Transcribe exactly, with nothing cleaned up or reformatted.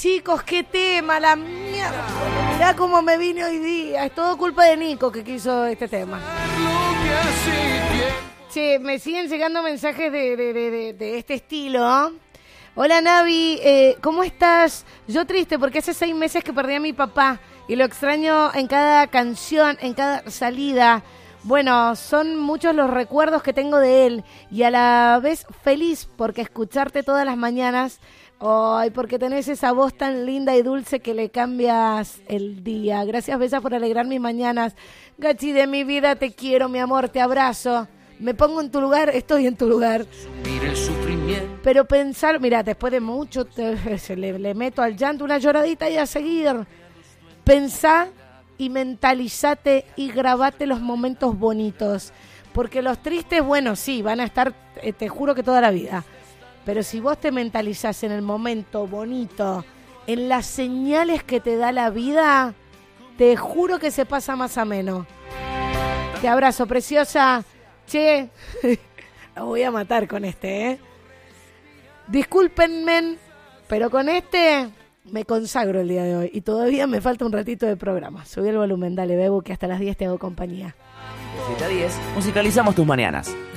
chicos, qué tema, la mierda. Mirá cómo me vine hoy día. Es todo culpa de Nico que quiso este tema. Che, me siguen llegando mensajes de, de, de, de, de este estilo. Hola Navi, eh, ¿cómo estás? Yo triste porque hace seis meses que perdí a mi papá y lo extraño en cada canción, en cada salida. Bueno, son muchos los recuerdos que tengo de él y a la vez feliz porque escucharte todas las mañanas, ay, porque tenés esa voz tan linda y dulce que le cambias el día. Gracias, Besa, por alegrar mis mañanas. Gachi de mi vida, te quiero, mi amor, te abrazo. Me pongo en tu lugar, estoy en tu lugar. Pero pensar, mira, después de mucho, te, le, le meto al llanto una lloradita y a seguir. Pensá y mentalizate y grabate los momentos bonitos. Porque los tristes, bueno, sí, van a estar, eh, te juro que toda la vida. Pero si vos te mentalizás en el momento bonito, en las señales que te da la vida, te juro que se pasa más ameno. Te abrazo, preciosa. Che, la voy a matar con este, ¿eh? Discúlpenme, pero con este me consagro el día de hoy. Y todavía me falta un ratito de programa. Subí el volumen, dale, Bebu, que hasta las diez te hago compañía. De siete a diez, musicalizamos tus mañanas.